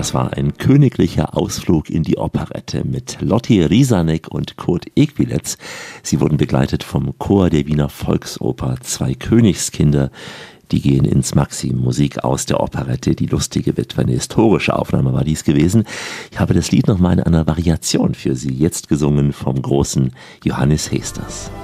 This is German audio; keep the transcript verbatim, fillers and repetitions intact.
Das war ein königlicher Ausflug in die Operette mit Lotti Riesanek und Kurt Ekwilets. Sie wurden begleitet vom Chor der Wiener Volksoper Zwei Königskinder. Die gehen ins Maxim. Musik aus der Operette Die lustige Witwe. Eine historische Aufnahme war dies gewesen. Ich habe das Lied nochmal in einer Variation für Sie, jetzt gesungen vom großen Johannes Heesters.